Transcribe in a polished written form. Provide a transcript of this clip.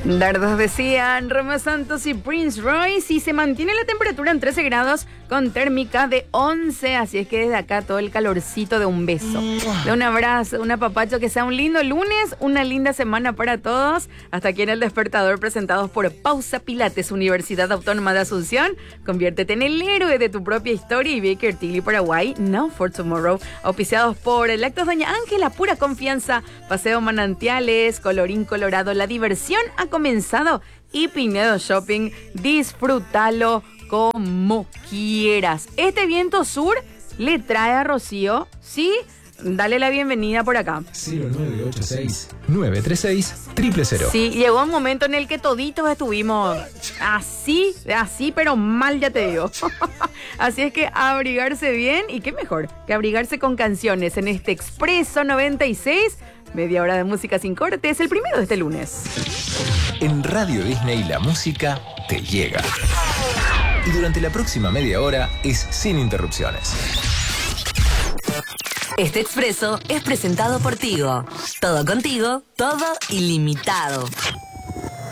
Dardos decían Romeo Santos y Prince Royce, y se mantiene la temperatura en 13 grados con térmica de 11, así es que desde acá todo el calorcito de un beso, de un abrazo, un apapacho, que sea un lindo lunes, una linda semana para todos. Hasta aquí en El Despertador, presentados por Pausa Pilates, Universidad Autónoma de Asunción. Conviértete en el héroe de tu propia historia, y Baker Tilly Paraguay, Now for Tomorrow, auspiciados por Lactos Doña Ángela, pura confianza, Paseo Manantiales, Colorín Colorado, la diversión ha comenzado, y Pinedo Shopping, disfrútalo como quieras. Este viento sur le trae a Rocío, ¿sí? Dale la bienvenida por acá. 0986-936-000. Sí, llegó un momento en el que toditos estuvimos así, pero mal, ya te digo. Así es que abrigarse bien, y qué mejor que abrigarse con canciones en este Expreso 96. Media hora de música sin cortes, el primero de este lunes. En Radio Disney la música te llega. Y durante la próxima media hora es sin interrupciones. Este expreso es presentado por Tigo. Todo contigo, todo ilimitado.